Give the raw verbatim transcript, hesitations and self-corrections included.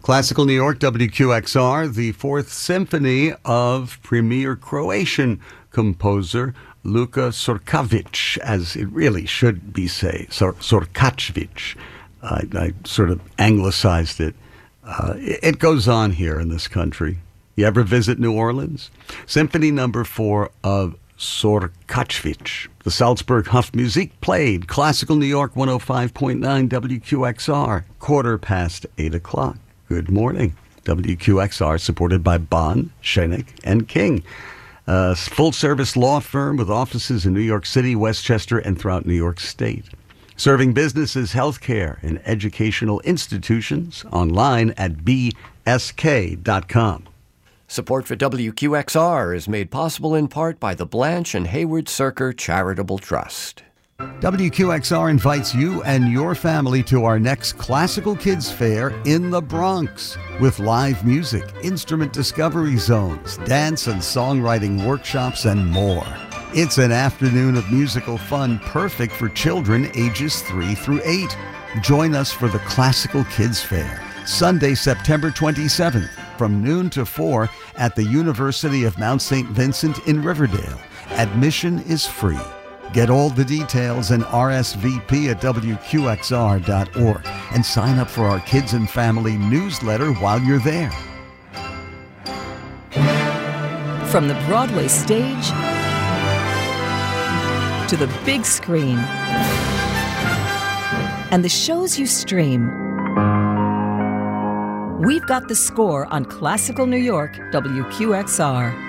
Classical New York, W Q X R, the Fourth Symphony of premier Croatian composer Luka Sorkavic, as it really should be say, Sor- Sorkačvić. I, I sort of anglicized it. Uh, it. It goes on here in this country. You ever visit New Orleans? Symphony number four of Sorkačvić. The Salzburg Huff Musik played. Classical New York, one oh five point nine W Q X R, quarter past eight o'clock. Good morning. W Q X R, supported by Bond, Schoenig, and King. A full-service law firm with offices in New York City, Westchester, and throughout New York State. Serving businesses, healthcare, and educational institutions online at b s k dot com. Support for W Q X R is made possible in part by the Blanche and Hayward Cirker Charitable Trust. W Q X R invites you and your family to our next Classical Kids Fair in the Bronx with live music, instrument discovery zones, dance and songwriting workshops, and more. It's an afternoon of musical fun perfect for children ages three through eight. Join us for the Classical Kids Fair, Sunday, September twenty-seventh, from noon to four at the University of Mount Saint Vincent in Riverdale. Admission is free. Get all the details and R S V P at W Q X R dot org and sign up for our Kids and Family newsletter while you're there. From the Broadway stage to the big screen and the shows you stream, we've got the score on Classical New York, W Q X R.